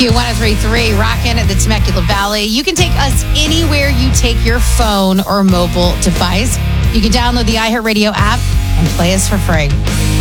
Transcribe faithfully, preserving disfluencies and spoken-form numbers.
Q one oh three point three, rocking at the Temecula Valley. You can take us anywhere you take your phone or mobile device. You can download the iHeartRadio app and play us for free.